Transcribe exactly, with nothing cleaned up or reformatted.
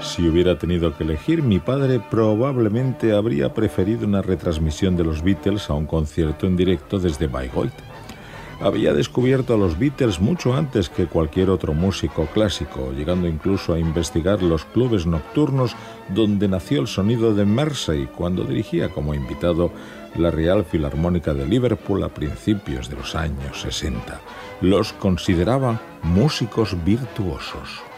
Si hubiera tenido que elegir, mi padre probablemente habría preferido una retransmisión de los Beatles a un concierto en directo desde Bayreuth. Había descubierto a los Beatles mucho antes que cualquier otro músico clásico, llegando incluso a investigar los clubes nocturnos donde nació el sonido de Mersey cuando dirigía como invitado la Real Filarmónica de Liverpool a principios de los años sesenta. Los consideraba músicos virtuosos.